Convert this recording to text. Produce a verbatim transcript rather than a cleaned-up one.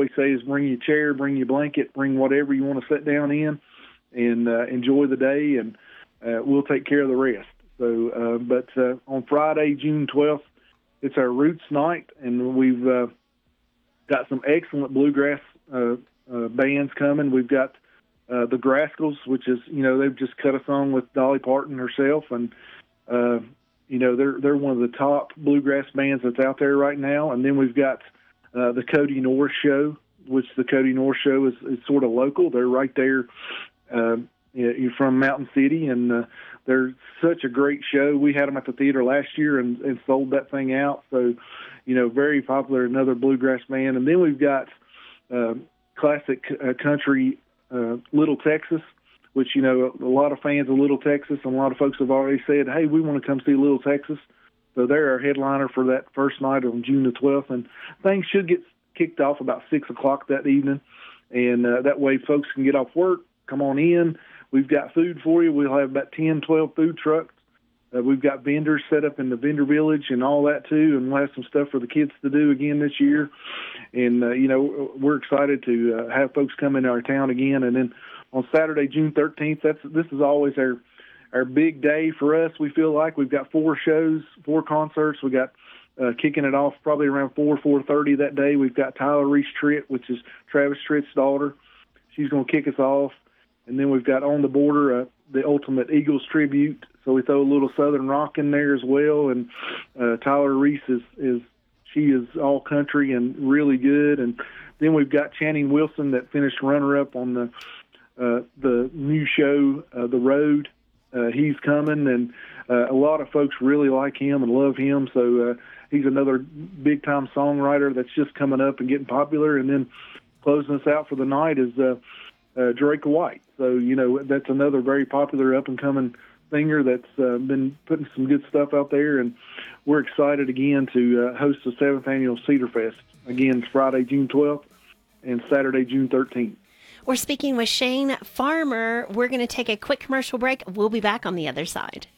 always say is bring your chair, bring your blanket, bring whatever you want to sit down in, and uh, enjoy the day, and uh, we'll take care of the rest. So, uh, but uh, on Friday, June twelfth, it's our Roots Night, and we've uh, got some excellent bluegrass uh, uh, bands coming. We've got uh, the Grascals, which is, you know, they've just cut a song with Dolly Parton herself, and uh, you know, they're they're one of the top bluegrass bands that's out there right now. And then we've got uh, the Cody North Show, which the Cody North Show is, is sort of local. They're right there. Uh, you're from Mountain City, and uh, they're such a great show. We had them at the theater last year and, and sold that thing out. So, you know, very popular, another bluegrass band. And then we've got uh, classic uh, country uh, Little Texas, which, you know, a lot of fans of Little Texas, and a lot of folks have already said, hey, we want to come see Little Texas. So they're our headliner for that first night on June the twelfth. And things should get kicked off about six o'clock that evening. And uh, that way folks can get off work, come on in. We've got food for you. We'll have about ten, twelve food trucks. Uh, we've got vendors set up in the vendor village and all that, too, and we'll have some stuff for the kids to do again this year. And, uh, you know, we're excited to uh, have folks come into our town again. And then on Saturday, June thirteenth, that's this is always our our big day for us. We feel like we've got four shows, four concerts. We got uh, kicking it off probably around four, four thirty that day. We've got Tyler Reese Tritt, which is Travis Tritt's daughter. She's going to kick us off. And then we've got On the Border, uh, the Ultimate Eagles tribute. So we throw a little Southern rock in there as well. And uh, Tyler Reese is, is she is all country and really good. And then we've got Channing Wilson that finished runner-up on the uh, the new show, uh, The Road. Uh, he's coming, and uh, a lot of folks really like him and love him. So uh, he's another big-time songwriter that's just coming up and getting popular. And then closing us out for the night is uh, uh, Drake White. So, you know, that's another very popular up-and-coming singer that's uh, been putting some good stuff out there. And we're excited again to uh, host the seventh Annual Cedar Fest. Again, it's Friday, June twelfth, and Saturday, June thirteenth. We're speaking with Shane Farmer. We're going to take a quick commercial break. We'll be back on the other side.